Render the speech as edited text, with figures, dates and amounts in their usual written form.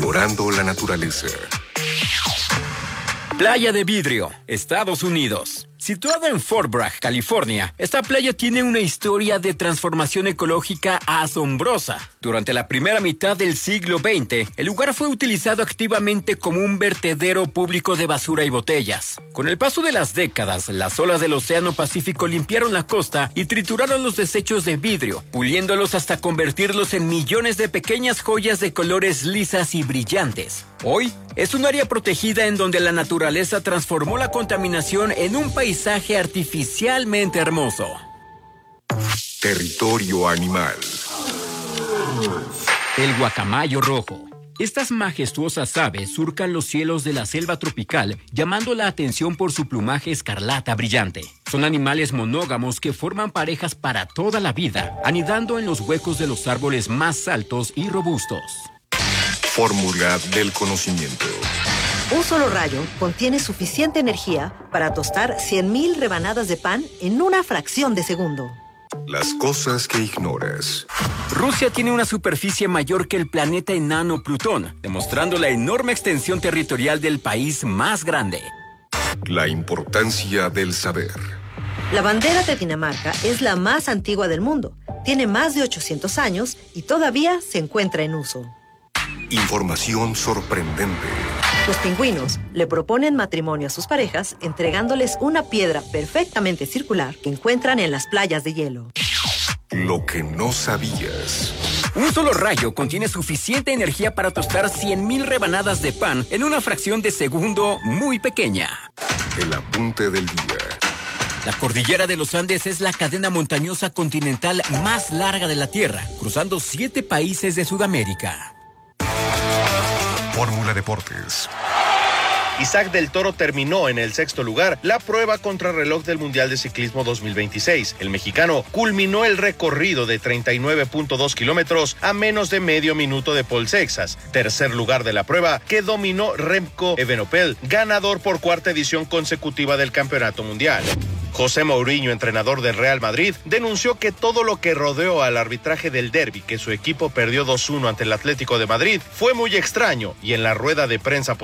explorando la naturaleza. Playa de Vidrio, Estados Unidos. Situada en Fort Bragg, California, esta playa tiene una historia de transformación ecológica asombrosa. Durante la primera mitad del siglo XX, el lugar fue utilizado activamente como un vertedero público de basura y botellas. Con el paso de las décadas, las olas del Océano Pacífico limpiaron la costa y trituraron los desechos de vidrio, puliéndolos hasta convertirlos en millones de pequeñas joyas de colores lisas y brillantes. Hoy, es un área protegida en donde la naturaleza transformó la contaminación en un paisaje artificialmente hermoso. Territorio animal. El guacamayo rojo. Estas majestuosas aves surcan los cielos de la selva tropical, llamando la atención por su plumaje escarlata brillante. Son animales monógamos que forman parejas para toda la vida, anidando en los huecos de los árboles más altos y robustos. Fórmula del conocimiento. Un solo rayo contiene suficiente energía para tostar 100.000 rebanadas de pan en una fracción de segundo. Las cosas que ignoras. Rusia tiene una superficie mayor que el planeta enano Plutón, demostrando la enorme extensión territorial del país más grande. La importancia del saber. La bandera de Dinamarca es la más antigua del mundo. Tiene más de 800 años y todavía se encuentra en uso. Información sorprendente. Los pingüinos le proponen matrimonio a sus parejas entregándoles una piedra perfectamente circular que encuentran en las playas de hielo. Lo que no sabías. Un solo rayo contiene suficiente energía para tostar 100.000 rebanadas de pan en una fracción de segundo muy pequeña. El apunte del día. La cordillera de los Andes es la cadena montañosa continental más larga de la Tierra, cruzando 7 países de Sudamérica. Fórmula Deportes. Isaac del Toro terminó en el 6º lugar la prueba contrarreloj del Mundial de Ciclismo 2026. El mexicano culminó el recorrido de 39.2 kilómetros a menos de medio minuto de Paul Sexas. Tercer lugar de la prueba que dominó Remco Evenepoel, ganador por 4ª edición consecutiva del Campeonato Mundial. José Mourinho, entrenador del Real Madrid, denunció que todo lo que rodeó al arbitraje del derbi que su equipo perdió 2-1 ante el Atlético de Madrid fue muy extraño y en la rueda de prensa